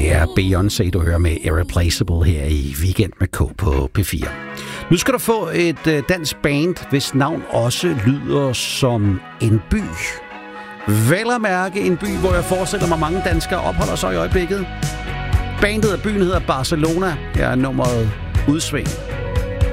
Det er Beyoncé, du hører med Irreplaceable her i Weekend med K på P4. Nu skal du få et dansk band, hvis navn også lyder som en by. Vel at mærke en by, hvor jeg forestiller mig mange danskere opholder sig i øjeblikket. Bandet af byen hedder Barcelona. Her er nummeret Udsving.